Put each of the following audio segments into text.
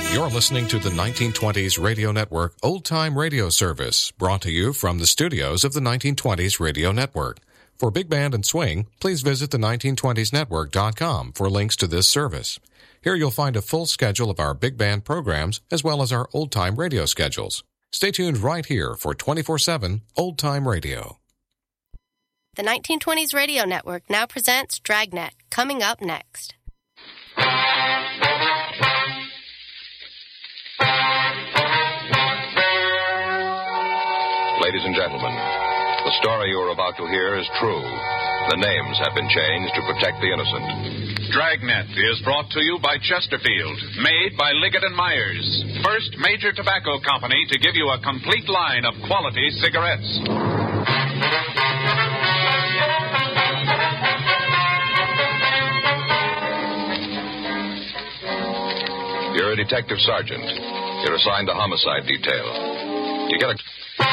You're listening to the 1920s Radio Network Old Time Radio Service, brought to you from the studios of the 1920s Radio Network. For Big Band and Swing, please visit the 1920snetwork.com for links to this service. Here you'll find a full schedule of our big band programs as well as our old-time radio schedules. Stay tuned right here for 24/7 old-time radio. The 1920s Radio Network now presents Dragnet, coming up next. Ladies and gentlemen, the story you're about to hear is true. The names have been changed to protect the innocent. Dragnet is brought to you by Chesterfield, made by Liggett & Myers, first major tobacco company to give you a complete line of quality cigarettes. You're a detective sergeant. You're assigned to homicide detail. You get a...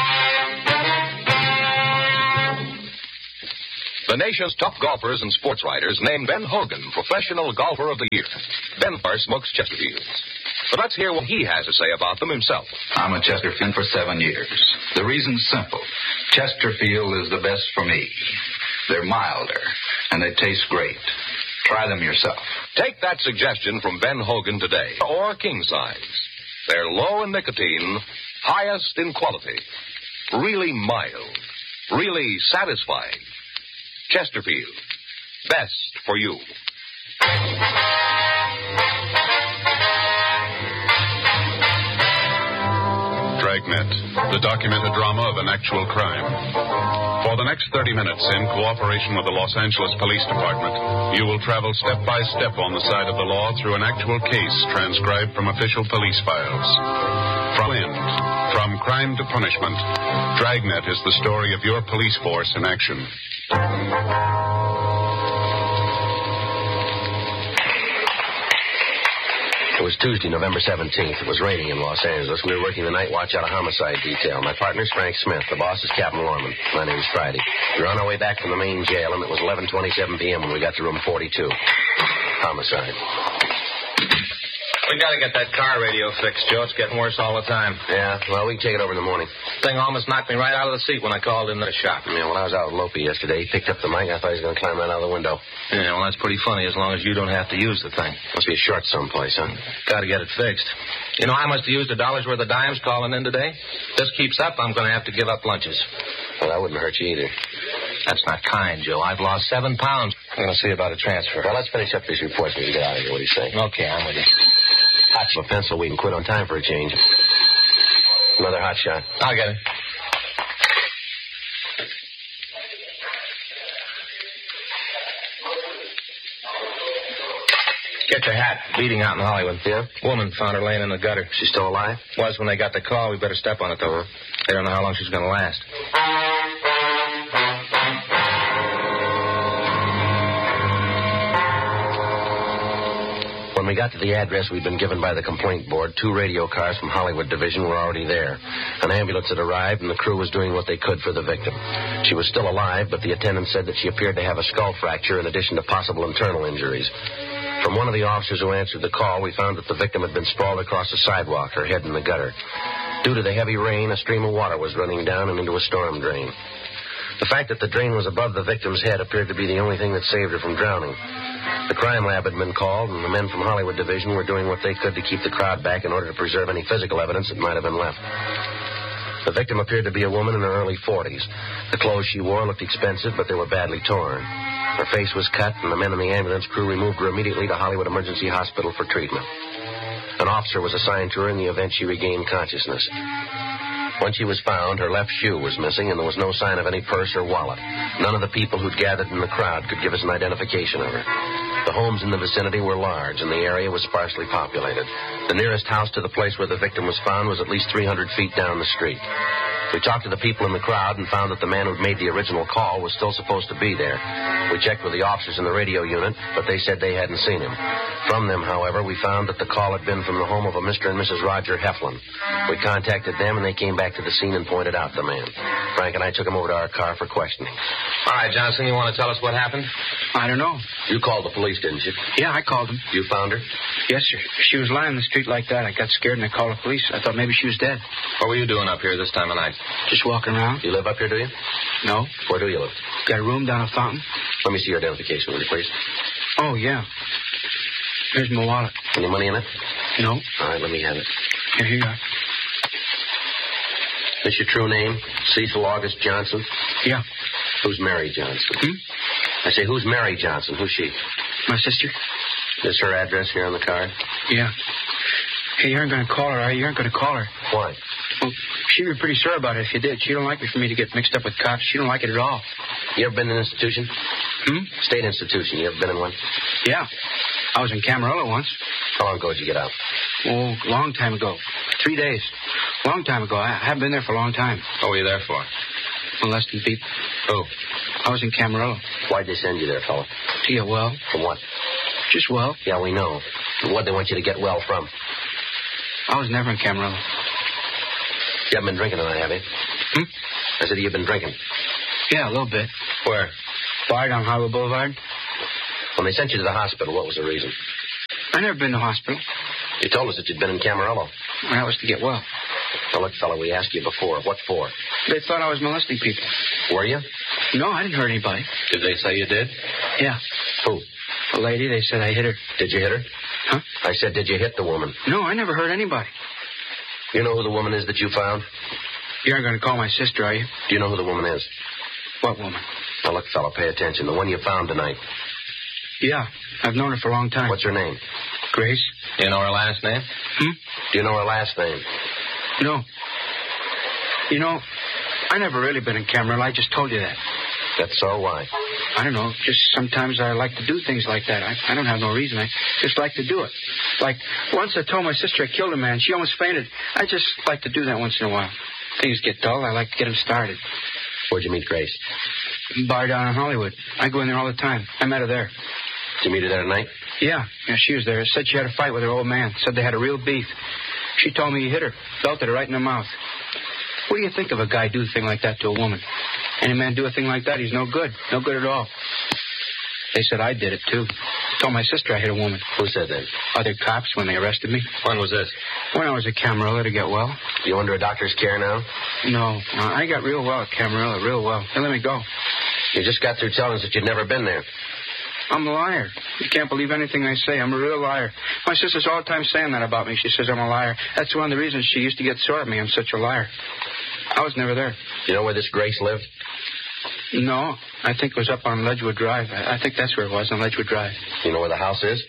The nation's top golfers and sports writers named Ben Hogan Professional Golfer of the Year. Ben smokes Chesterfields. But let's hear what he has to say about them himself. I'm a Chesterfield for 7 years. The reason's simple. Chesterfield is the best for me. They're milder, and they taste great. Try them yourself. Take that suggestion from Ben Hogan today, or King Size. They're low in nicotine, highest in quality, really mild, really satisfying. Chesterfield, best for you. Dragnet, the documented drama of an actual crime. For the next 30 minutes, in cooperation with the Los Angeles Police Department, you will travel step by step on the side of the law through an actual case transcribed from official police files. From end, from crime to punishment, Dragnet is the story of your police force in action. It was Tuesday, November 17th. It was raining in Los Angeles. We were working the night watch out of homicide detail. My partner's Frank Smith. The boss is Captain Lorman. My name's Friday. We were on our way back from the main jail, and it was 11:27 p.m. when we got to room 42. Homicide. We gotta get that car radio fixed, Joe. It's getting worse all the time. Yeah, well, we can take it over in the morning. Thing almost knocked me right out of the seat when I called in the shop. Yeah, when I was out with Lopi yesterday, he picked up the mic. I thought he was going to climb right out of the window. Yeah, well, that's pretty funny as long as you don't have to use the thing. Must be a short someplace, huh? Gotta get it fixed. You know, I must have used $1 worth of dimes calling in today. If this keeps up, I'm going to have to give up lunches. Well, that wouldn't hurt you either. That's not kind, Joe. I've lost 7 pounds. I'm going to see about a transfer. Well, let's finish up this report so we can get out of here. What do you say? Okay, I'm with you. Hot shot. A pencil, we can quit on time for a change. Another hot shot. I'll get it. Get your hat. Bleeding out in Hollywood. Yeah? Woman found her laying in the gutter. She's still alive? Was when they got the call. We better step on it, though. They don't know how long she's going to last. When we got to the address we'd been given by the complaint board, 2 radio cars from Hollywood Division were already there. An ambulance had arrived, and the crew was doing what they could for the victim. She was still alive, but the attendant said that she appeared to have a skull fracture in addition to possible internal injuries. From one of the officers who answered the call, we found that the victim had been sprawled across the sidewalk, her head in the gutter. Due to the heavy rain, a stream of water was running down and into a storm drain. The fact that the drain was above the victim's head appeared to be the only thing that saved her from drowning. The crime lab had been called, and the men from Hollywood Division were doing what they could to keep the crowd back in order to preserve any physical evidence that might have been left. The victim appeared to be a woman in her early 40s. The clothes she wore looked expensive, but they were badly torn. Her face was cut, and the men in the ambulance crew removed her immediately to Hollywood Emergency Hospital for treatment. An officer was assigned to her in the event she regained consciousness. When she was found, her left shoe was missing, and there was no sign of any purse or wallet. None of the people who'd gathered in the crowd could give us an identification of her. The homes in the vicinity were large, and the area was sparsely populated. The nearest house to the place where the victim was found was at least 300 feet down the street. We talked to the people in the crowd and found that the man who'd made the original call was still supposed to be there. We checked with the officers in the radio unit, but they said they hadn't seen him. From them, however, we found that the call had been from the home of a Mr. and Mrs. Roger Heflin. We contacted them, and they came back to the scene and pointed out the man. Frank and I took him over to our car for questioning. All right, Johnson, you want to tell us what happened? I don't know. You called the police, didn't you? Yeah, I called them. You found her? Yes, sir. She was lying in the street like that. I got scared and I called the police. I thought maybe she was dead. What were you doing up here this time of night? Just walking around. You live up here, do you? No. Where do you live? Got a room down at Fountain. Let me see your identification, will you, please? Oh, yeah. Here's my wallet. Any money in it? No. All right, let me have it. Here you are. Is your true name Cecil August Johnson? Yeah. Who's Mary Johnson? I say, who's Mary Johnson? Who's she? My sister. Is her address here on the card? Yeah. Hey, you aren't going to call her, are you? You aren't going to call her. Why? Well, she'd be pretty sore about it if you did. She don't like it for me to get mixed up with cops. She don't like it at all. You ever been in an institution? State institution. You ever been in one? Yeah. I was in Camarillo once. How long ago did you get out? Oh, long time ago. 3 days. Long time ago. I haven't been there for a long time. What were you there for? Molesting people. Who? I was in Camarillo. Why'd they send you there, fella? To get well. From what? Just well. Yeah, we know. What'd they want you to get well from? I was never in Camarillo. You haven't been drinking tonight, have you? I said, you've been drinking. Yeah, a little bit. Where? Bar down Hollywood Boulevard. When they sent you to the hospital, what was the reason? I never been to hospital. You told us that you'd been in Camarillo. That was to get well. Now, look, fella, we asked you before. What for? They thought I was molesting people. Were you? No, I didn't hurt anybody. Did they say you did? Yeah. Who? A lady, they said I hit her. Did you hit her? Huh? I said, did you hit the woman? No, I never hurt anybody. You know who the woman is that you found? You aren't going to call my sister, are you? Do you know who the woman is? What woman? Now, look, fella, pay attention. The one you found tonight. Yeah, I've known her for a long time. What's her name? Grace. You know her last name? Do you know her last name? No. You know, I never really been in Camarillo. I just told you that. That's so? Why? I don't know. Just sometimes I like to do things like that. I don't have no reason. I just like to do it. Like, once I told my sister I killed a man. She almost fainted. I just like to do that once in a while. Things get dull. I like to get them started. Where'd you meet Grace? Bar down in Hollywood. I go in there all the time. I met her there. Did you meet her there tonight? Yeah, she was there. Said she had a fight with her old man. Said they had a real beef. She told me he hit her. Belted her right in the mouth. What do you think of a guy do a thing like that to a woman? Any man do a thing like that, he's no good. No good at all. They said I did it, too. Told my sister I hit a woman. Who said that? Other cops when they arrested me. When was this? When I was at Camarillo to get well. You under a doctor's care now? No. I got real well at Camarillo, real well. They let me go. You just got through telling us that you'd never been there. I'm a liar. You can't believe anything I say. I'm a real liar. My sister's all the time saying that about me. She says I'm a liar. That's one of the reasons she used to get sore at me. I'm such a liar. I was never there. You know where this Grace lived? No. I think it was up on Ledgewood Drive. I think that's where it was, on Ledgewood Drive. You know where the house is?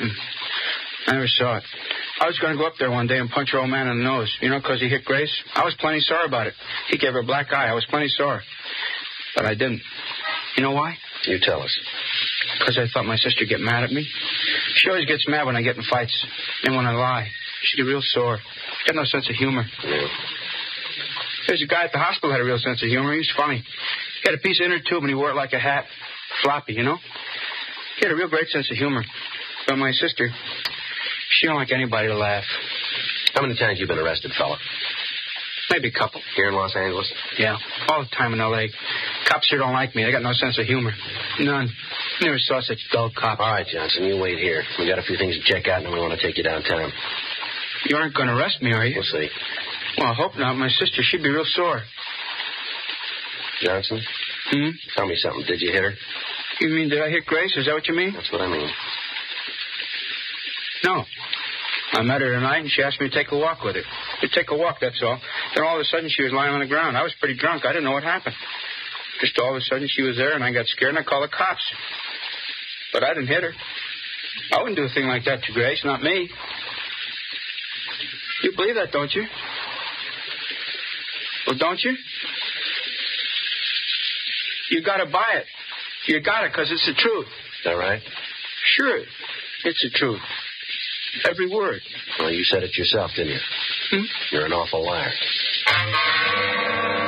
I never saw it. I was going to go up there one day and punch her old man in the nose. You know, because he hit Grace. I was plenty sore about it. He gave her a black eye. I was plenty sore. But I didn't. You know why? You tell us. Because I thought my sister'd get mad at me. She always gets mad when I get in fights. And when I lie. She get real sore. Got no sense of humor. Yeah. There's a guy at the hospital who had a real sense of humor. He was funny. He had a piece of inner tube and he wore it like a hat. Floppy, you know? He had a real great sense of humor. But my sister, she don't like anybody to laugh. How many times you been arrested, fella? Maybe a couple. Here in Los Angeles? Yeah, all the time in L.A. Cops here don't like me. They got no sense of humor. None. Never saw such dull cops. All right, Johnson, you wait here. We got a few things to check out, and then we want to take you downtown. You aren't going to arrest me, are you? We'll see. Well, I hope not. My sister, she'd be real sore. Johnson? Tell me something. Did you hit her? You mean, did I hit Grace? Is that what you mean? That's what I mean. No. I met her tonight, and she asked me to take a walk with her. To take a walk, that's all. Then all of a sudden, she was lying on the ground. I was pretty drunk. I didn't know what happened. Just all of a sudden, she was there, and I got scared, and I called the cops. But I didn't hit her. I wouldn't do a thing like that to Grace, not me. You believe that, don't you? Well, don't you? You got to buy it. You got it, because it's the truth. Is that right? Sure. It's the truth. Every word. Well, you said it yourself, didn't you? You're an awful liar.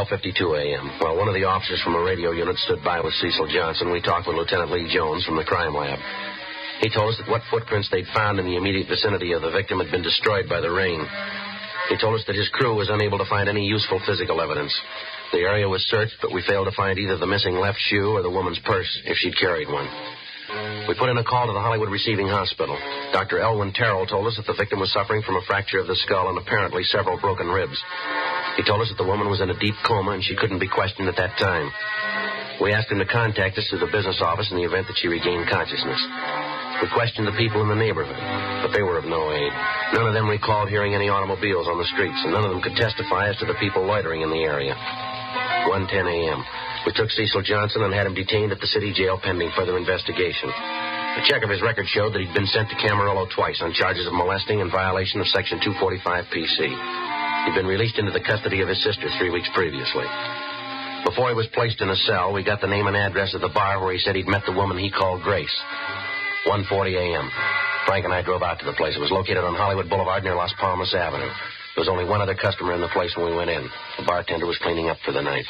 12:52 a.m. While one of the officers from a radio unit stood by with Cecil Johnson, we talked with Lieutenant Lee Jones from the crime lab. He told us that what footprints they'd found in the immediate vicinity of the victim had been destroyed by the rain. He told us that his crew was unable to find any useful physical evidence. The area was searched, but we failed to find either the missing left shoe or the woman's purse, if she'd carried one. We put in a call to the Hollywood Receiving Hospital. Dr. Elwin Terrell told us that the victim was suffering from a fracture of the skull and apparently several broken ribs. He told us that the woman was in a deep coma and she couldn't be questioned at that time. We asked him to contact us through the business office in the event that she regained consciousness. We questioned the people in the neighborhood, but they were of no aid. None of them recalled hearing any automobiles on the streets, and none of them could testify as to the people loitering in the area. 1:10 a.m. We took Cecil Johnson and had him detained at the city jail pending further investigation. A check of his record showed that he'd been sent to Camarillo twice on charges of molesting and violation of Section 245 PC. He'd been released into the custody of his sister 3 weeks previously. Before he was placed in a cell, we got the name and address of the bar where he said he'd met the woman he called Grace. 1:40 a.m. Frank and I drove out to the place. It was located on Hollywood Boulevard near Las Palmas Avenue. There was only one other customer in the place when we went in. The bartender was cleaning up for the night.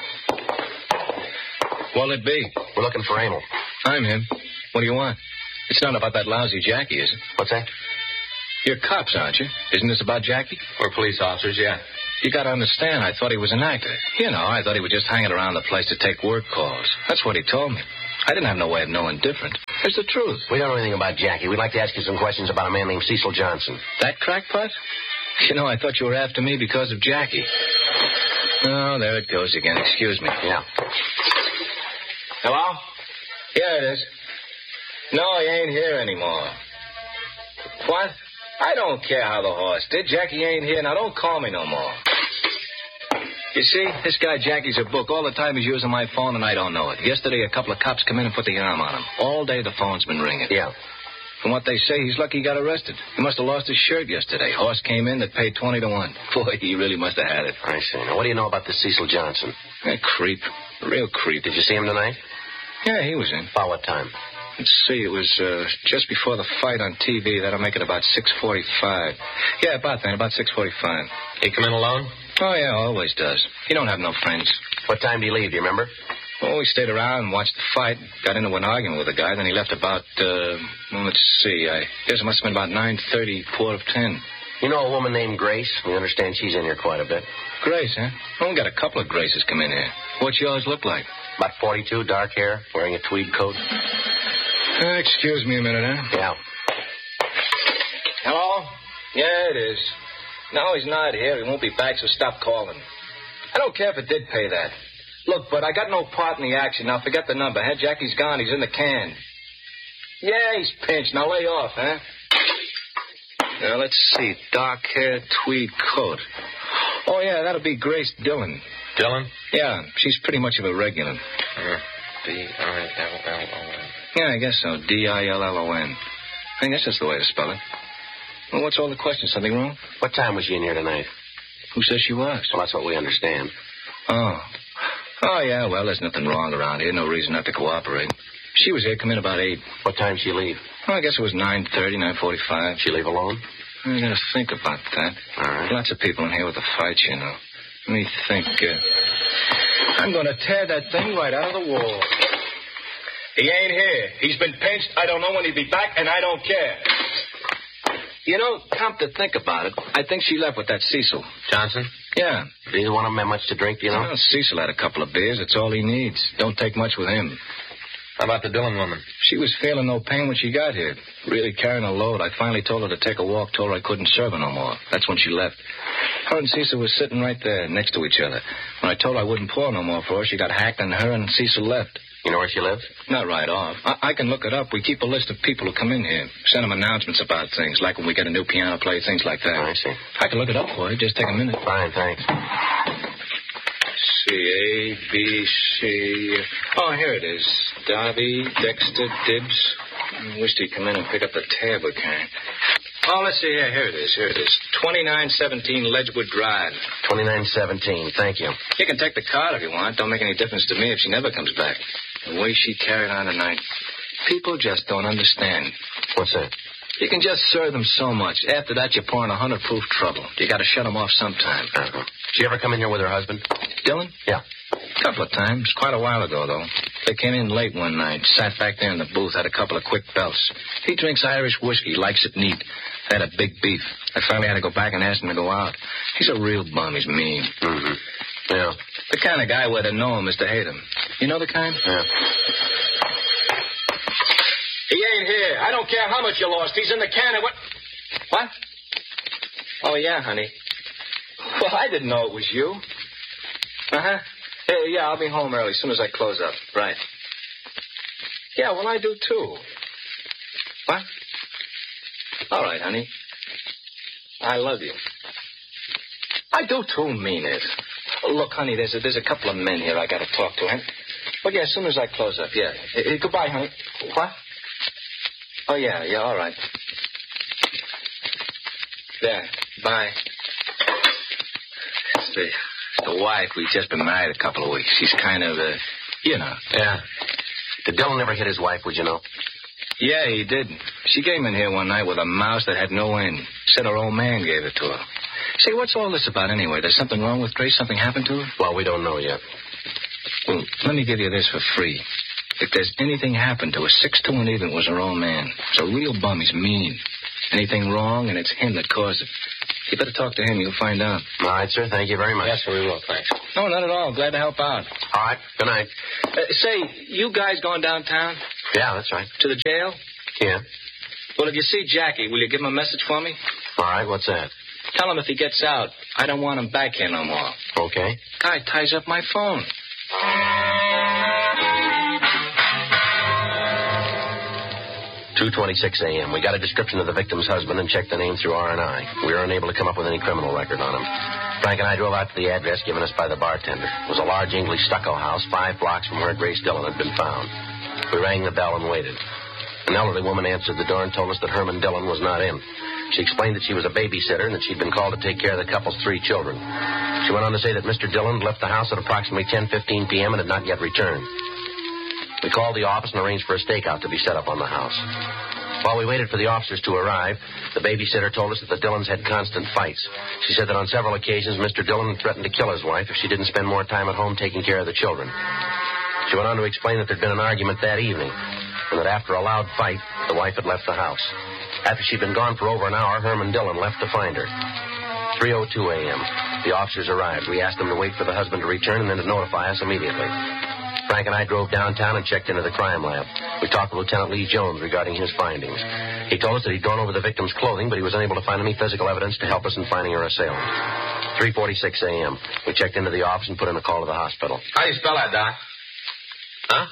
What'll it be? We're looking for Emil. I'm him. What do you want? It's not about that lousy Jackie, is it? What's that? You're cops, aren't you? Isn't this about Jackie? We're police officers, yeah. You got to understand, I thought he was an actor. You know, I thought he was just hanging around the place to take work calls. That's what he told me. I didn't have no way of knowing different. It's the truth. We don't know anything about Jackie. We'd like to ask you some questions about a man named Cecil Johnson. That crackpot? You know, I thought you were after me because of Jackie. Oh, there it goes again. Excuse me. Yeah. Hello? Yeah, it is. No, he ain't here anymore. What? I don't care how the horse did. Jackie ain't here. Now, don't call me no more. You see, this guy Jackie's a book. All the time he's using my phone, and I don't know it. Yesterday, a couple of cops come in and put the arm on him. All day the phone's been ringing. Yeah. From what they say, he's lucky he got arrested. He must have lost his shirt yesterday. Horse came in that paid 20 to 1. Boy, he really must have had it. I see. Now, what do you know about this Cecil Johnson? A creep. A real creep. Did you see him tonight? Yeah, he was in. About what time? Let's see, it was just before the fight on TV. That'll make it about 6:45. Yeah, about then, about 6:45. He come in alone? Oh, yeah, always does. He don't have no friends. What time did he leave, do you remember? Well, we stayed around and watched the fight. Got into an argument with a guy. Then he left about, let's see. I guess it must have been about 9:30, 9:45. You know a woman named Grace? We understand she's in here quite a bit. Grace, huh? Well, we got a couple of Graces come in here. What's yours look like? About 42, dark hair, wearing a tweed coat. Excuse me a minute, huh? Yeah. Hello? Yeah, it is. No, he's not here. He won't be back, so stop calling. I don't care if it did pay that. Look, bud, I got no part in the action. Now, forget the number, huh? Jackie's gone. He's in the can. Yeah, he's pinched. Now, lay off, huh? Now, let's see. Dark hair, tweed coat. Oh, yeah, that'll be Grace Dillon. Dillon? Yeah, she's pretty much of a regular. D-I-L-L-O-N. Yeah, I guess so. D-I-L-L-O-N. I guess that's the way to spell it. Well, what's all the questions? Something wrong? What time was she in here tonight? Who says she was? Well, that's what we understand. Oh, yeah, well, there's nothing wrong around here. No reason not to cooperate. She was here, come in about 8. What time did she leave? Well, I guess it was 9:30, 9:45. She leave alone? I gotta think about that. All right. Lots of people in here with the fight, you know. Let me think. I'm gonna tear that thing right out of the wall. He ain't here. He's been pinched. I don't know when he'll be back, and I don't care. You know, come to think about it, I think she left with that Cecil. Johnson? Yeah. Did either one of them have much to drink, do you know? Well, Cecil had a couple of beers. That's all he needs. Don't take much with him. How about the Dillon woman? She was feeling no pain when she got here. Really carrying a load. I finally told her to take a walk, told her I couldn't serve her no more. That's when she left. Her and Cecil were sitting right there next to each other. When I told her I wouldn't pour no more for her, she got hacked and her and Cecil left. You know where she lives? Not right off. I can look it up. We keep a list of people who come in here. Send them announcements about things, like when we get a new piano player, things like that. I see. I can look it up for you. Just take a minute. Fine, thanks. C, A, B, C. Oh, here it is. Darby, Dexter, Dibbs. I wished he'd come in and pick up the tab we can. Oh, let's see here. Here it is. 2917 Ledgewood Drive. 2917. Thank you. You can take the card if you want. Don't make any difference to me if she never comes back. The way she carried on tonight. People just don't understand. What's that? You can just serve them so much. After that, you're pouring 100-proof trouble. You got to shut them off sometime. Uh-huh. Did she ever come in here with her husband? Dillon? Yeah. A couple of times. Quite a while ago, though. They came in late one night, sat back there in the booth, had a couple of quick belts. He drinks Irish whiskey, likes it neat. They had a big beef. I finally had to go back and ask him to go out. He's a real bum. He's mean. Mm-hmm. Yeah. The kind of guy where to know him is to hate him. You know the kind? Yeah. He ain't here. I don't care how much you lost. He's in the can. What? Oh, yeah, honey. Well, I didn't know it was you. Uh-huh. Yeah, I'll be home early as soon as I close up. Right. Yeah, well, I do, too. What? All right, honey. I love you. I do, too, mean it. Look, honey, there's a couple of men here I got to talk to, huh? Well, yeah, as soon as I close up, yeah. Goodbye, honey. What? Oh, yeah, all right. There, bye. It's the wife. We've just been married a couple of weeks. She's kind of, you know. Yeah. Did Dillon ever hit his wife, would you know? Yeah, he did. She came in here one night with a mouse that had no end. Said her old man gave it to her. Say, what's all this about anyway? There's something wrong with Grace? Something happened to her? Well, we don't know yet. Well, let me give you this for free. If there's anything happened to her, 6 to 1 even was her own man. He's a real bum. He's mean. Anything wrong, and it's him that caused it. You better talk to him. You'll find out. All right, sir. Thank you very much. Yes, sir, we will. Thanks. No, not at all. Glad to help out. All right. Good night. Say, you guys going downtown? Yeah, that's right. To the jail? Yeah. Well, if you see Jackie, will you give him a message for me? All right. What's that? Tell him if he gets out, I don't want him back here no more. Okay. Guy ties up my phone. 2:26 a.m. We got a description of the victim's husband and checked the name through R&I. We were unable to come up with any criminal record on him. Frank and I drove out to the address given us by the bartender. It was a large English stucco house 5 blocks from where Grace Dillon had been found. We rang the bell and waited. An elderly woman answered the door and told us that Herman Dillon was not in. She explained that she was a babysitter and that she'd been called to take care of the couple's 3 children. She went on to say that Mr. Dillon left the house at approximately 10:15 p.m. and had not yet returned. We called the office and arranged for a stakeout to be set up on the house. While we waited for the officers to arrive, the babysitter told us that the Dillons had constant fights. She said that on several occasions, Mr. Dillon threatened to kill his wife if she didn't spend more time at home taking care of the children. She went on to explain that there'd been an argument that evening, and that after a loud fight, the wife had left the house. After she'd been gone for over an hour, Herman Dillon left to find her. 3:02 a.m. The officers arrived. We asked them to wait for the husband to return and then to notify us immediately. Frank and I drove downtown and checked into the crime lab. We talked with Lieutenant Lee Jones regarding his findings. He told us that he'd gone over the victim's clothing, but he was unable to find any physical evidence to help us in finding her assailant. 3:46 a.m. We checked into the office and put in a call to the hospital. How do you spell that, Doc? Huh?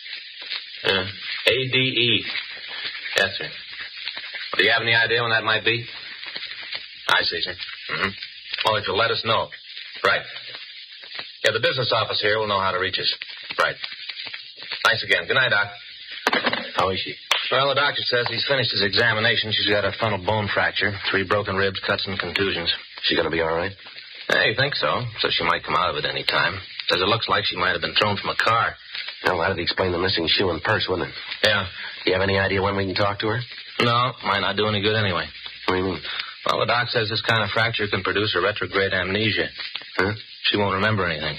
A-D-E. Yes, sir. Do you have any idea when that might be? I see, sir. Mm-hmm. Well, if you'll let us know. Right. Yeah, the business office here will know how to reach us. Right. Thanks again. Good night, Doc. How is she? Well, the doctor says he's finished his examination. She's got a frontal bone fracture, 3 broken ribs, cuts, and contusions. She going to be all right? Yeah, you think so. Says she might come out of it any time. Says it looks like she might have been thrown from a car. Well, that'd explain the missing shoe and purse, wouldn't it? Yeah. Do you have any idea when we can talk to her? No, might not do any good anyway. What do you mean? Well, the doc says this kind of fracture can produce a retrograde amnesia. Huh? She won't remember anything.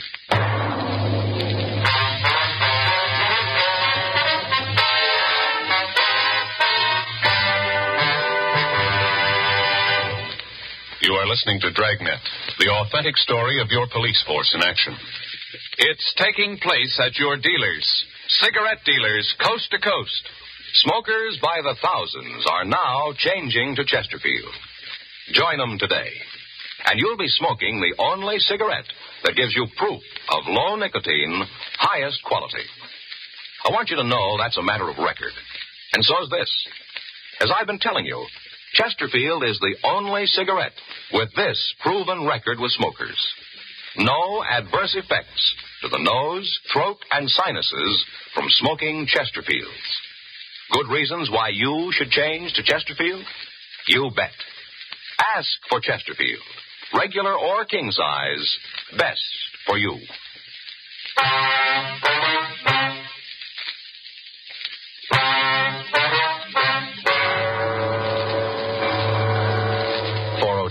You are listening to Dragnet, the authentic story of your police force in action. It's taking place at your dealers, cigarette dealers coast to coast. Smokers by the thousands are now changing to Chesterfield. Join them today, and you'll be smoking the only cigarette that gives you proof of low nicotine, highest quality. I want you to know that's a matter of record. And so's this. As I've been telling you, Chesterfield is the only cigarette with this proven record with smokers. No adverse effects to the nose, throat, and sinuses from smoking Chesterfields. Good reasons why you should change to Chesterfield? You bet. Ask for Chesterfield. Regular or king size, best for you.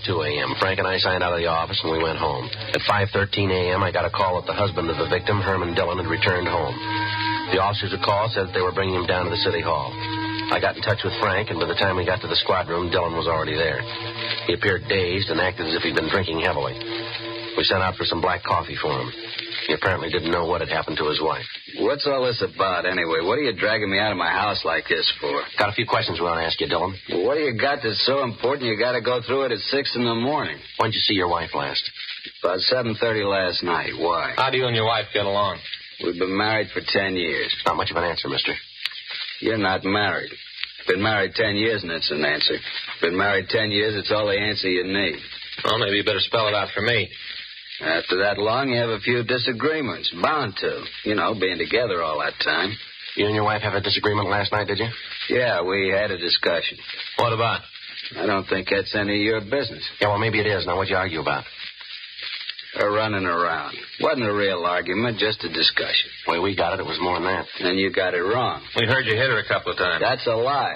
4:02 a.m. Frank and I signed out of the office, and we went home. At 5:13 a.m., I got a call that the husband of the victim, Herman Dillon, had returned home. The officers who called said that they were bringing him down to the city hall. I got in touch with Frank, and by the time we got to the squad room, Dillon was already there. He appeared dazed and acted as if he'd been drinking heavily. We sent out for some black coffee for him. He apparently didn't know what had happened to his wife. What's all this about, anyway? What are you dragging me out of my house like this for? Got a few questions we want to ask you, Dillon. Well, what do you got that's so important you got to go through it at 6 in the morning? When'd you see your wife last? About 7:30 last night. Why? How do you and your wife get along? We've been married for 10 years. Not much of an answer, mister. You're not married. Been married 10 years, and it's an answer. Been married 10 years, it's all the answer you need. Well, maybe you better spell it out for me. After that long, you have a few disagreements. Bound to. You know, being together all that time. You and your wife have a disagreement last night, did you? Yeah, we had a discussion. What about? I don't think that's any of your business. Yeah, well, maybe it is. Now, what'd you argue about? Running around. Wasn't a real argument, just a discussion. The way we got it, it was more than that. And you got it wrong. We heard you hit her a couple of times. That's a lie.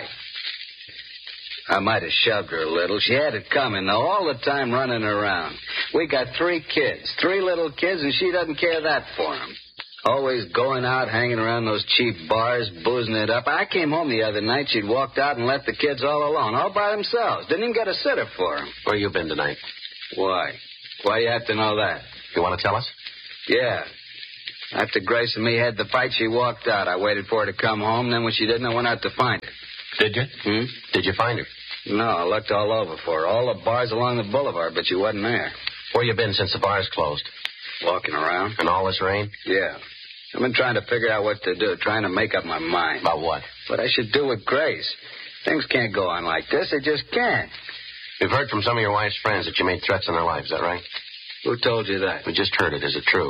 I might have shoved her a little. She had it coming, though, all the time running around. We got 3 kids, 3 little kids, and she doesn't care that for them. Always going out, hanging around those cheap bars, boozing it up. I came home the other night. She'd walked out and left the kids all alone, all by themselves. Didn't even get a sitter for them. Where you been tonight? Why? Why you have to know that? You want to tell us? Yeah. After Grace and me had the fight, she walked out. I waited for her to come home. Then when she didn't, I went out to find her. Did you? Did you find her? No, I looked all over for her. All the bars along the boulevard, but she wasn't there. Where you been since the bars closed? Walking around. In all this rain? Yeah. I've been trying to figure out what to do, trying to make up my mind. About what? What I should do with Grace. Things can't go on like this. They just can't. We've heard from some of your wife's friends that you made threats on their life. Is that right? Who told you that? We just heard it. Is it true?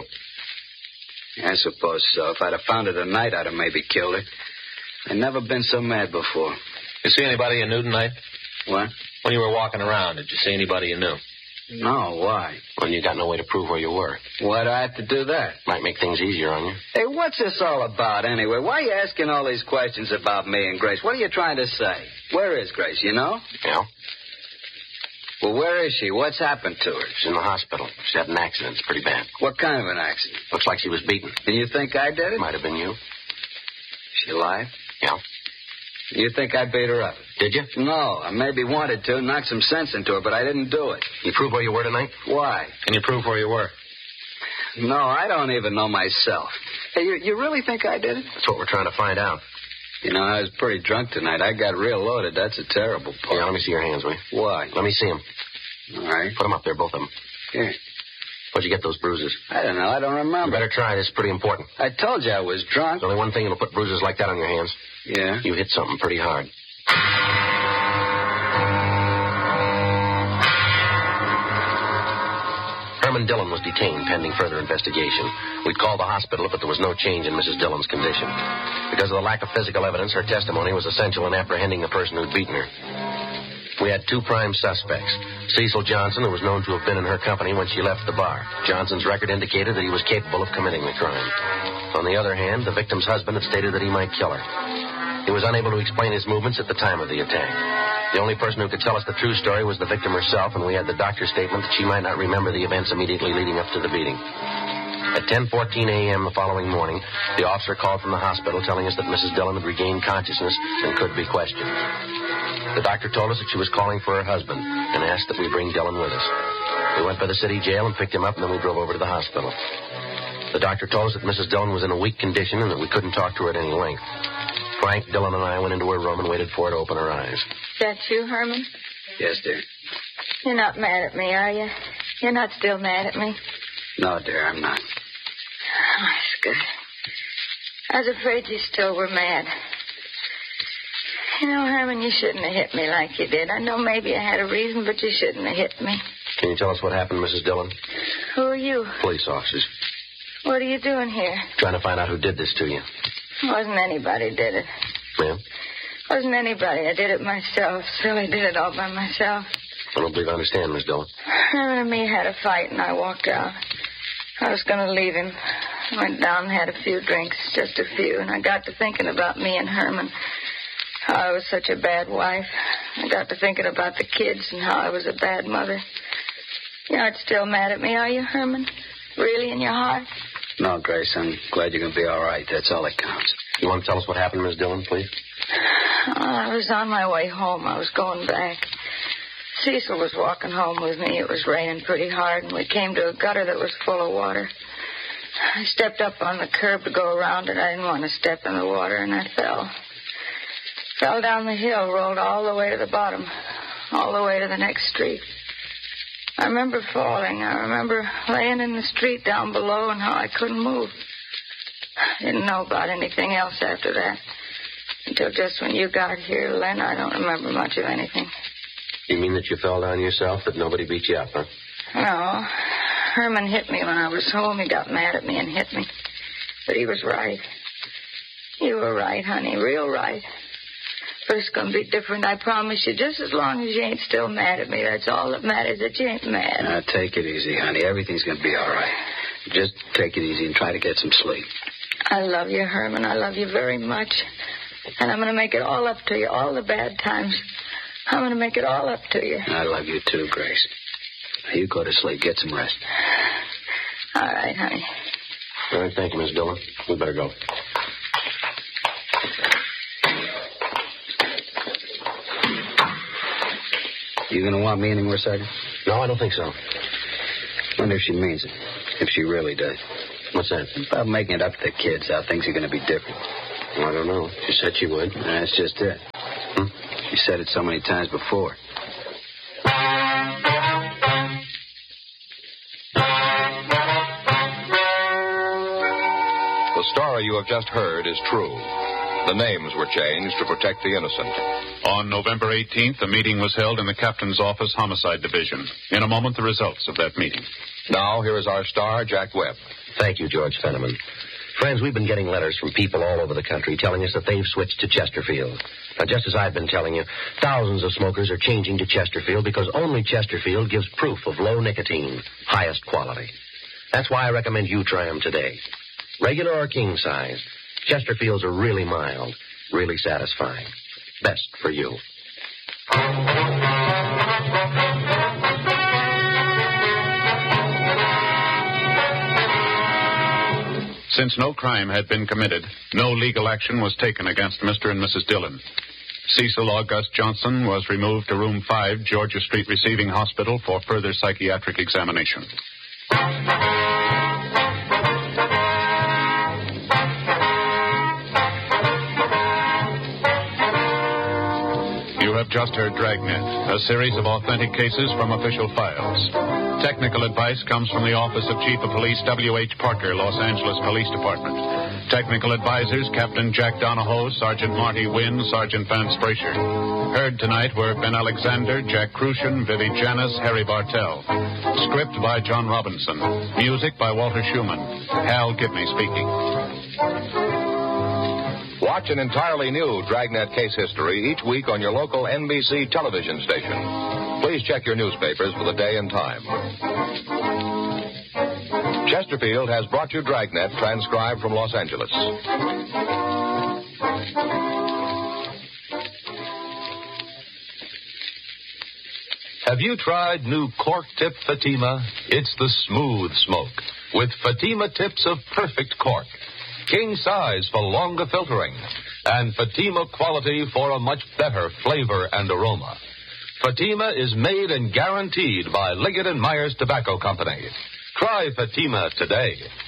I suppose so. If I'd have found her tonight, I'd have maybe killed her. I've never been so mad before. You see anybody you knew tonight? What? When you were walking around, did you see anybody you knew? No, why? Well, you got no way to prove where you were. Why'd I have to do that? Might make things easier on you. Hey, what's this all about anyway? Why are you asking all these questions about me and Grace? What are you trying to say? Where is Grace, you know? Yeah. Well, where is she? What's happened to her? She's in the hospital. She had an accident. It's pretty bad. What kind of an accident? Looks like she was beaten. And you think I did it? Might have been you. She alive? Yeah. You think I beat her up? Did you? No, I maybe wanted to, knock some sense into her, but I didn't do it. You prove where you were tonight? Why? Can you prove where you were? No, I don't even know myself. Hey, you really think I did it? That's what we're trying to find out. You know, I was pretty drunk tonight. I got real loaded. That's a terrible part. Yeah, let me see your hands, will you? Why? Let me see them. All right. Put them up there, both of them. Here. Where'd you get those bruises? I don't know. I don't You remember. better try. This is pretty important. I told you I was drunk. There's only one thing that'll put bruises like that on your hands. Yeah? You hit something pretty hard. Herman Dillon was detained pending further investigation. We'd called the hospital, but there was no change in Mrs. Dillon's condition. Because of the lack of physical evidence, her testimony was essential in apprehending the person who'd beaten her. We had 2 prime suspects. Cecil Johnson, who was known to have been in her company when she left the bar. Johnson's record indicated that he was capable of committing the crime. On the other hand, the victim's husband had stated that he might kill her. He was unable to explain his movements at the time of the attack. The only person who could tell us the true story was the victim herself, and we had the doctor's statement that she might not remember the events immediately leading up to the beating. At 10:14 a.m. the following morning, the officer called from the hospital telling us that Mrs. Dillon had regained consciousness and could be questioned. The doctor told us that she was calling for her husband and asked that we bring Dillon with us. We went by the city jail and picked him up, and then we drove over to the hospital. The doctor told us that Mrs. Dillon was in a weak condition and that we couldn't talk to her at any length. Frank, Dillon, and I went into her room and waited for her to open her eyes. That you, Herman? Yes, dear. You're not mad at me, are you? You're not still mad at me? No, dear, I'm not. Oh, that's good. I was afraid you still were mad. You know, Herman, you shouldn't have hit me like you did. I know maybe I had a reason, but you shouldn't have hit me. Can you tell us what happened, Mrs. Dillon? Who are you? Police officers. What are you doing here? Trying to find out who did this to you. Wasn't anybody did it. Yeah? Wasn't anybody. I did it myself. Silly did it all by myself. I don't believe I understand, Miss Dillon. Herman and me had a fight, and I walked out. I was going to leave him. I went down and had a few drinks, just a few, and I got to thinking about me and Herman. I was such a bad wife. I got to thinking about the kids and how I was a bad mother. You're not still mad at me, are you, Herman? Really, in your heart? No, Grace, I'm glad you're going to be all right. That's all that counts. You want to tell us what happened, Miss Dillon, please? I was on my way home. I was going back. Cecil was walking home with me. It was raining pretty hard, and we came to a gutter that was full of water. I stepped up on the curb to go around it. I didn't want to step in the water, and I fell. Fell down the hill, rolled all the way to the bottom, all the way to the next street. I remember falling. I remember laying in the street down below and how I couldn't move. I didn't know about anything else after that. Until just when you got here, Len, I don't remember much of anything. You mean that you fell down yourself, that nobody beat you up, huh? No. Herman hit me when I was home. He got mad at me and hit me. But he was right. You were right, honey, real right. But it's going to be different, I promise you. Just as long as you ain't still mad at me, that's all that matters, that you ain't mad. Now, take it easy, honey. Everything's going to be all right. Just take it easy and try to get some sleep. I love you, Herman. I love you very much. And I'm going to make it all up to you, all the bad times. I'm going to make it all up to you. I love you too, Grace. Now, you go to sleep. Get some rest. All right, honey. All right, thank you, Miss Dillon. We better go. You going to want me anymore, Sergeant? No, I don't think so. Wonder if she means it. If she really does. What's that? About making it up to the kids, how things are going to be different. Well, I don't know. She said she would. That's just it. She said it so many times before. The story you have just heard is true. The names were changed to protect the innocent. On November 18th, a meeting was held in the captain's office homicide division. In a moment, the results of that meeting. Now, here is our star, Jack Webb. Thank you, George Fenneman. Friends, we've been getting letters from people all over the country telling us that they've switched to Chesterfield. Now, just as I've been telling you, thousands of smokers are changing to Chesterfield because only Chesterfield gives proof of low nicotine, highest quality. That's why I recommend you try them today. Regular or king size, Chesterfields are really mild, really satisfying. Best for you. Since no crime had been committed, no legal action was taken against Mr. and Mrs. Dillon. Cecil August Johnson was removed to Room 5, Georgia Street Receiving Hospital for further psychiatric examination. You have just heard Dragnet, a series of authentic cases from official files. Technical advice comes from the Office of Chief of Police W.H. Parker, Los Angeles Police Department. Technical advisors, Captain Jack Donahoe, Sergeant Marty Wynn, Sergeant Vance Frazier. Heard tonight were Ben Alexander, Jack Crucian, Vivi Janis, Harry Bartell. Script by John Robinson. Music by Walter Schumann. Hal Gibney speaking. Watch an entirely new Dragnet case history each week on your local NBC television station. Please check your newspapers for the day and time. Chesterfield has brought you Dragnet, transcribed from Los Angeles. Have you tried new cork tip Fatima? It's the smooth smoke with Fatima tips of perfect cork. King size for longer filtering, and Fatima quality for a much better flavor and aroma. Fatima is made and guaranteed by Liggett & Myers Tobacco Company. Try Fatima today.